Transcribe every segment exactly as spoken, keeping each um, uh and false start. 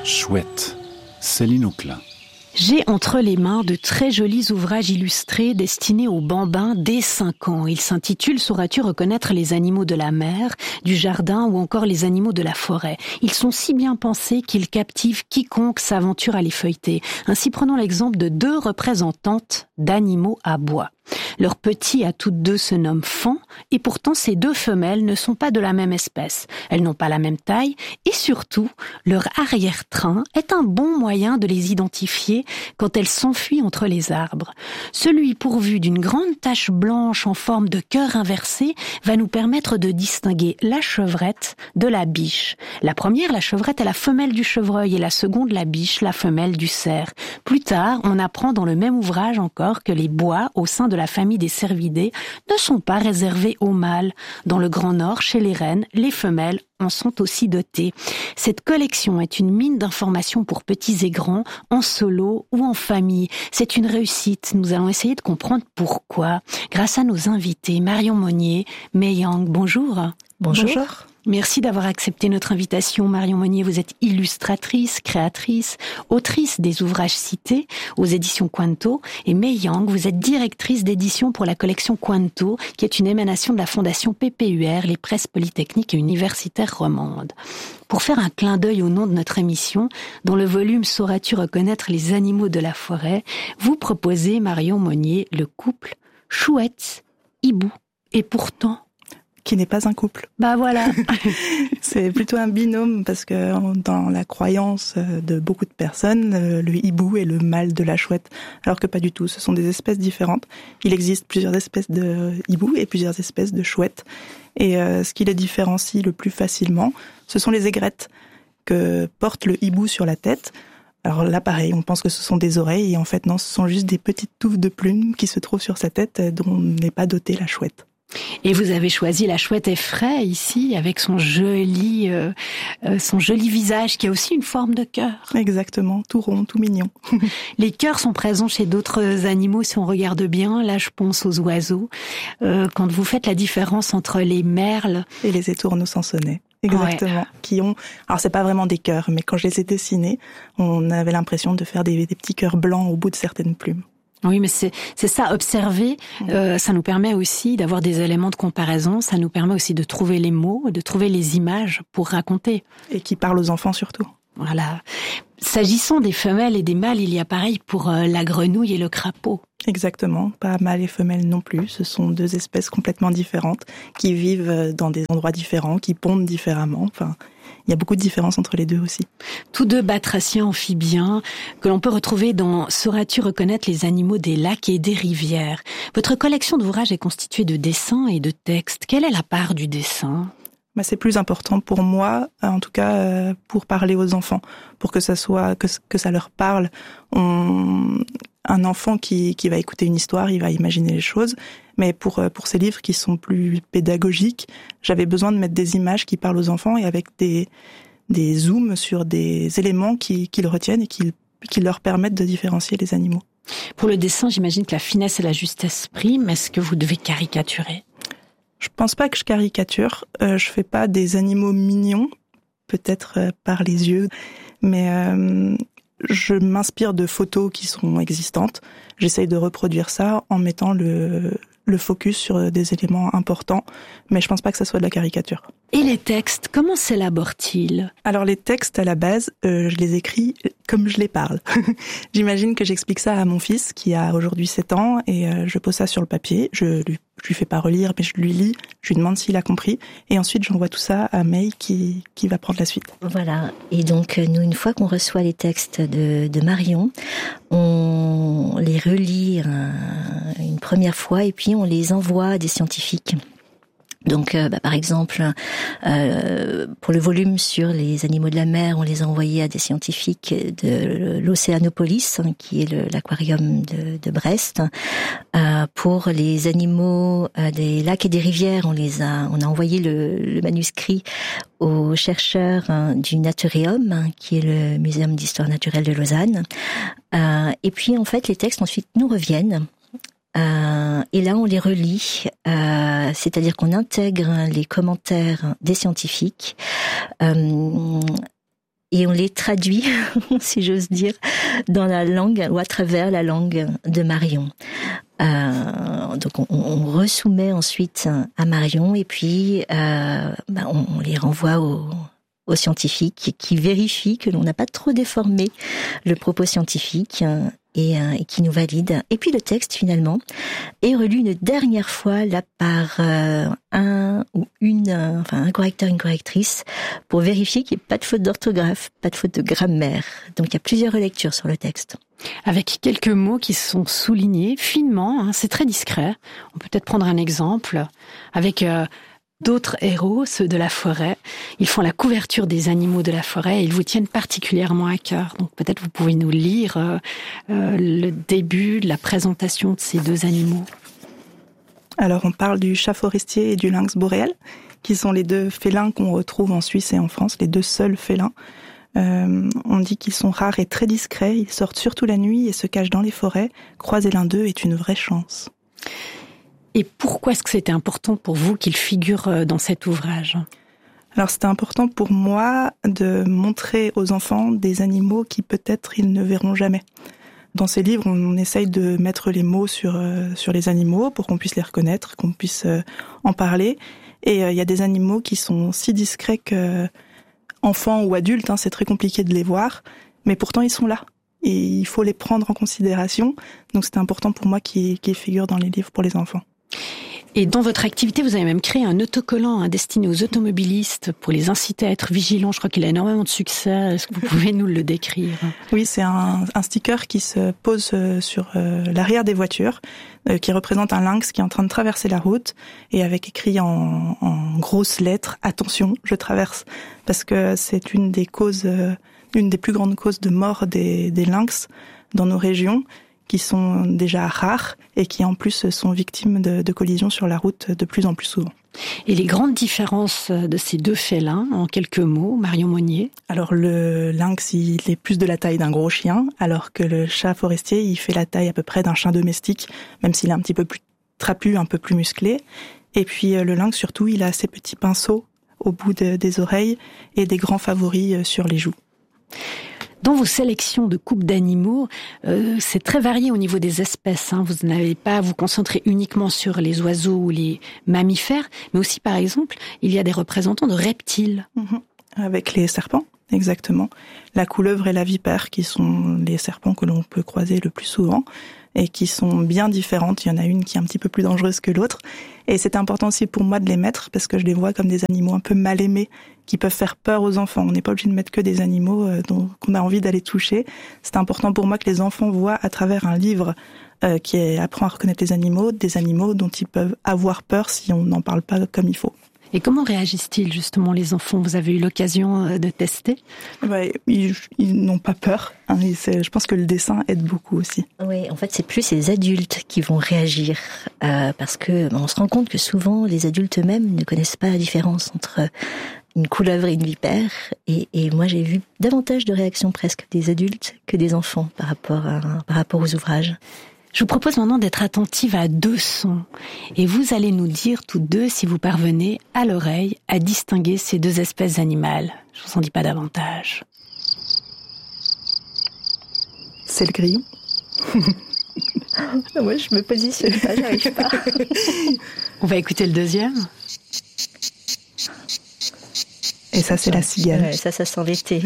Chouette, Céline Auclin. J'ai entre les mains de très jolis ouvrages illustrés destinés aux bambins dès cinq ans. Ils s'intitulent « Sauras-tu reconnaître les animaux de la mer, du jardin ou encore les animaux de la forêt ?» Ils sont si bien pensés qu'ils captivent quiconque s'aventure à les feuilleter. Ainsi, prenons l'exemple de deux représentantes d'animaux à bois. Leur petit à toutes deux se nomme Fan, et pourtant ces deux femelles ne sont pas de la même espèce. Elles n'ont pas la même taille, et surtout, leur arrière-train est un bon moyen de les identifier quand elles s'enfuient entre les arbres. Celui pourvu d'une grande tache blanche en forme de cœur inversé va nous permettre de distinguer la chevrette de la biche. La première, la chevrette, est la femelle du chevreuil, et la seconde, la biche, la femelle du cerf. Plus tard, on apprend dans le même ouvrage encore que les bois, au sein de la famille des cervidés, ne sont pas réservés aux mâles. Dans le Grand Nord, chez les rennes, les femelles en sont aussi dotées. Cette collection est une mine d'informations pour petits et grands, en solo ou en famille. C'est une réussite. Nous allons essayer de comprendre pourquoi. Grâce à nos invités, Marion Monnier, Mei Yang, bonjour. Bonjour. Bonjour. Merci d'avoir accepté notre invitation. Marion Monnier, vous êtes illustratrice, créatrice, autrice des ouvrages cités aux éditions Quanto. Et Mei Yang, vous êtes directrice d'édition pour la collection Quanto, qui est une émanation de la fondation P P U R, les presses polytechniques et universitaires romandes. Pour faire un clin d'œil au nom de notre émission, dans le volume « Sauras-tu reconnaître les animaux de la forêt », vous proposez, Marion Monnier, le couple chouette-hibou. Et pourtant... qui n'est pas un couple. Bah voilà. C'est plutôt un binôme parce que dans la croyance de beaucoup de personnes, le hibou est le mâle de la chouette, alors que pas du tout. Ce sont des espèces différentes. Il existe plusieurs espèces de hibou et plusieurs espèces de chouettes. Et euh, ce qui les différencie le plus facilement, ce sont les aigrettes que porte le hibou sur la tête. Alors là, pareil, on pense que ce sont des oreilles, et en fait, non, ce sont juste des petites touffes de plumes qui se trouvent sur sa tête, dont n'est pas dotée la chouette. Et vous avez choisi la chouette effraie ici, avec son joli, euh, son joli visage qui a aussi une forme de cœur. Exactement, tout rond, tout mignon. Les cœurs sont présents chez d'autres animaux si on regarde bien. Là, je pense aux oiseaux. Euh, quand vous faites la différence entre les merles et les étourneaux sansonnets. Exactement, ouais. Qui ont, alors c'est pas vraiment des cœurs, mais quand je les ai dessinés, on avait l'impression de faire des, des petits cœurs blancs au bout de certaines plumes. Oui, mais c'est c'est ça, observer, euh, ça nous permet aussi d'avoir des éléments de comparaison, ça nous permet aussi de trouver les mots, de trouver les images pour raconter. Et qui parlent aux enfants surtout. Voilà. S'agissant des femelles et des mâles, il y a pareil pour euh, la grenouille et le crapaud. Exactement, pas mâle et femelle non plus, ce sont deux espèces complètement différentes, qui vivent dans des endroits différents, qui pondent différemment, enfin... il y a beaucoup de différences entre les deux aussi. Tous deux batraciens amphibiens que l'on peut retrouver dans « Sauras-tu reconnaître les animaux des lacs et des rivières ?» Votre collection d'ouvrages est constituée de dessins et de textes. Quelle est la part du dessin ? Bah, c'est plus important pour moi, en tout cas euh, pour parler aux enfants, pour que ça soit que, que ça leur parle. On... Un enfant qui, qui va écouter une histoire, il va imaginer les choses. Mais pour, pour ces livres qui sont plus pédagogiques, j'avais besoin de mettre des images qui parlent aux enfants et avec des, des zooms sur des éléments qui, qui le retiennent et qui, qui leur permettent de différencier les animaux. Pour le dessin, j'imagine que la finesse et la justesse priment. Est-ce que vous devez caricaturer ? Je pense pas que je caricature. Euh, je fais pas des animaux mignons, peut-être euh, par les yeux, mais... Euh, je m'inspire de photos qui sont existantes. J'essaye de reproduire ça en mettant le, le focus sur des éléments importants, mais je pense pas que ça soit de la caricature. Et les textes, comment s'élaborent-ils ? Alors les textes, à la base, euh, je les écris comme je les parle. J'imagine que j'explique ça à mon fils, qui a aujourd'hui sept ans, et euh, je pose ça sur le papier, je lui Je lui fais pas relire, mais je lui lis, je lui demande s'il a compris, et ensuite j'envoie tout ça à Mei qui, qui va prendre la suite. Voilà, et donc nous, une fois qu'on reçoit les textes de, de Marion, on les relit un, une première fois, et puis on les envoie à des scientifiques. Donc, euh, bah, par exemple, euh, pour le volume sur les animaux de la mer, on les a envoyés à des scientifiques de l'Océanopolis, hein, qui est le, l'aquarium de, de Brest. Euh, pour les animaux euh, des lacs et des rivières, on les a, on a envoyé le, le manuscrit aux chercheurs hein, du Naturium, hein, qui est le Muséum d'histoire naturelle de Lausanne. Euh, et puis, en fait, les textes ensuite nous reviennent. Euh, et là, on les relit, euh, c'est-à-dire qu'on intègre les commentaires des scientifiques. Euh, et on les traduit, si j'ose dire, dans la langue ou à travers la langue de Marion. Euh, donc on, on resoumet ensuite à Marion et puis euh, bah on, on les renvoie aux, aux scientifiques qui vérifient que l'on n'a pas trop déformé le propos scientifique et, et qui nous valide. Et puis le texte finalement est relu une dernière fois là par euh, un ou une, euh, enfin un correcteur, une correctrice pour vérifier qu'il n'y ait pas de faute d'orthographe, pas de faute de grammaire. Donc il y a plusieurs relectures sur le texte. Avec quelques mots qui sont soulignés finement, hein, c'est très discret. On peut peut-être prendre un exemple avec euh, d'autres héros, ceux de la forêt. Ils font la couverture des animaux de la forêt et ils vous tiennent particulièrement à cœur. Donc peut-être vous pouvez nous lire euh, euh, le début de la présentation de ces deux animaux. Alors on parle du chat forestier et du lynx boréal, qui sont les deux félins qu'on retrouve en Suisse et en France, les deux seuls félins. Euh, on dit qu'ils sont rares et très discrets, ils sortent surtout la nuit et se cachent dans les forêts. Croiser l'un d'eux est une vraie chance. Et pourquoi est-ce que c'était important pour vous qu'ils figurent dans cet ouvrage ? Alors c'était important pour moi de montrer aux enfants des animaux qui peut-être ils ne verront jamais. Dans ces livres, on essaye de mettre les mots sur, euh, sur les animaux pour qu'on puisse les reconnaître, qu'on puisse euh, en parler. Et il euh, y a des animaux qui sont si discrets que... enfants ou adultes, hein, c'est très compliqué de les voir, mais pourtant ils sont là. Et il faut les prendre en considération. Donc c'était important pour moi qu'ils, qu'ils figurent dans les livres pour les enfants. Et dans votre activité, vous avez même créé un autocollant hein, destiné aux automobilistes pour les inciter à être vigilants. Je crois qu'il a énormément de succès. Est-ce que vous pouvez nous le décrire ? Oui, c'est un, un sticker qui se pose sur euh, l'arrière des voitures, euh, qui représente un lynx qui est en train de traverser la route et avec écrit en, en grosses lettres « Attention, je traverse ». Parce que c'est une des causes, euh, une des plus grandes causes de mort des, des lynx dans nos régions, qui sont déjà rares et qui en plus sont victimes de, de collisions sur la route de plus en plus souvent. Et les grandes différences de ces deux félins, en quelques mots, Marion Monnier ? Alors le lynx, il est plus de la taille d'un gros chien, alors que le chat forestier, il fait la taille à peu près d'un chien domestique, même s'il est un petit peu plus trapu, un peu plus musclé. Et puis le lynx, surtout, il a ses petits pinceaux au bout de, des oreilles et des grands favoris sur les joues. Dans vos sélections de coupes d'animaux, euh, c'est très varié au niveau des espèces. Hein. Vous n'avez pas à vous concentrer uniquement sur les oiseaux ou les mammifères, mais aussi, par exemple, il y a des représentants de reptiles. Mmh. Avec les serpents, exactement. La couleuvre et la vipère, qui sont les serpents que l'on peut croiser le plus souvent et qui sont bien différentes. Il y en a une qui est un petit peu plus dangereuse que l'autre. Et c'est important aussi pour moi de les mettre parce que je les vois comme des animaux un peu mal aimés qui peuvent faire peur aux enfants. On n'est pas obligé de mettre que des animaux euh, dont, qu'on a envie d'aller toucher. C'est important pour moi que les enfants voient à travers un livre euh, qui est, apprend à reconnaître les animaux, des animaux dont ils peuvent avoir peur si on n'en parle pas comme il faut. Et comment réagissent-ils justement les enfants ? Vous avez eu l'occasion de tester ? Ouais, ils, ils n'ont pas peur. Hein, je pense que le dessin aide beaucoup aussi. Oui, en fait, c'est plus les adultes qui vont réagir euh, parce que on se rend compte que souvent les adultes eux-mêmes ne connaissent pas la différence entre une couleuvre et une vipère. Et, et moi, j'ai vu davantage de réactions presque des adultes que des enfants par rapport à, par rapport aux ouvrages. Je vous propose maintenant d'être attentive à deux sons. Et vous allez nous dire toutes deux si vous parvenez à l'oreille à distinguer ces deux espèces animales. Je vous en dis pas davantage. C'est le grillon. Moi, je me positionne pas, j'arrive pas. On va écouter le deuxième. Et ça, c'est la cigale. Ouais, ça, ça sent l'été.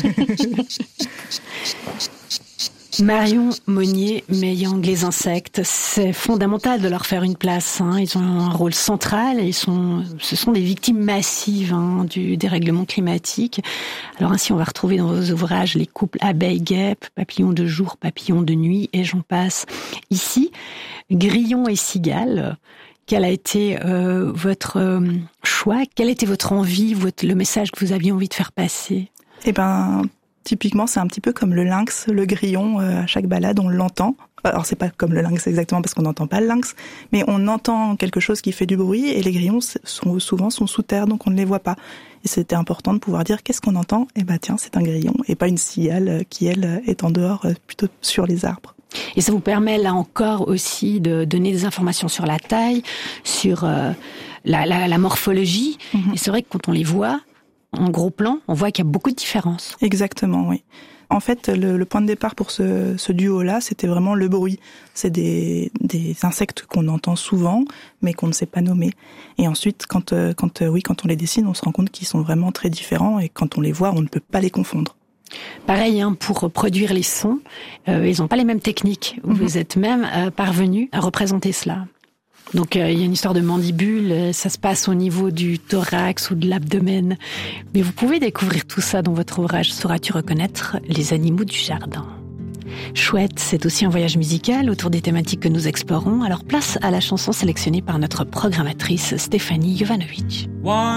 Marion Monnier, Meiyang, les insectes, c'est fondamental de leur faire une place. Hein. Ils ont un rôle central et ils sont, ce sont des victimes massives hein, du dérèglement climatique. Alors ainsi, on va retrouver dans vos ouvrages les couples abeilles-guêpes, papillons de jour, papillons de nuit, et j'en passe. Ici, grillons et cigales. Quel a été euh, votre euh, choix ? Quelle était votre envie, votre, le message que vous aviez envie de faire passer ? Eh ben, typiquement, c'est un petit peu comme le lynx, le grillon. Euh, à chaque balade, on l'entend. Alors, c'est pas comme le lynx exactement parce qu'on n'entend pas le lynx, mais on entend quelque chose qui fait du bruit et les grillons sont souvent sont sous terre, donc on ne les voit pas. Et c'était important de pouvoir dire qu'est-ce qu'on entend ? Eh ben, tiens, c'est un grillon et pas une cigale qui elle est en dehors, plutôt sur les arbres. Et ça vous permet là encore aussi de donner des informations sur la taille, sur euh, la, la, la morphologie. Mmh. Et c'est vrai que quand on les voit, en gros plan, on voit qu'il y a beaucoup de différences. Exactement, oui. En fait, le, le point de départ pour ce, ce duo-là, c'était vraiment le bruit. C'est des, des insectes qu'on entend souvent, mais qu'on ne sait pas nommer. Et ensuite, quand, quand, oui, quand on les dessine, on se rend compte qu'ils sont vraiment très différents, et quand on les voit, on ne peut pas les confondre. Pareil, hein, pour produire les sons, euh, ils n'ont pas les mêmes techniques. Vous mm-hmm. êtes même euh, parvenu à représenter cela. Donc euh, il y a une histoire de mandibule, ça se passe au niveau du thorax ou de l'abdomen. Mais vous pouvez découvrir tout ça dans votre ouvrage « Sauras-tu reconnaître les animaux du jardin ?» Chouette, c'est aussi un voyage musical autour des thématiques que nous explorons. Alors place à la chanson sélectionnée par notre programmatrice Stéphanie Jovanovic.